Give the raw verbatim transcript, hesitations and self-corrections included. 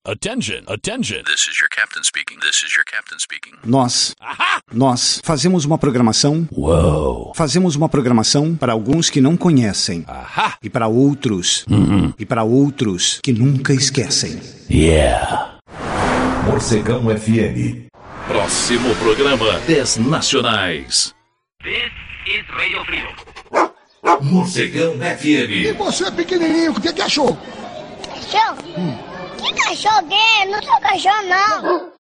Attention, attention. This is your captain speaking. This is your captain speaking. Nós, Aha! nós fazemos uma programação. Uou. Fazemos uma programação para alguns que não conhecem. Aha! E para outros. Uhum. E para outros que nunca esquecem. Yeah. Morcegão F M. Próximo programa: dez Nacionais. This is Radio Freedom. Morcegão F M. E você, pequenininho, o que, que achou? Cachorro? Hum. Que cachorro que é? Não sou cachorro, não.